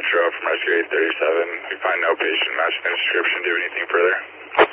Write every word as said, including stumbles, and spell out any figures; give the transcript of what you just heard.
dispatcher out from Rescue eight thirty-seven. We find no patient matching the description. Do anything further?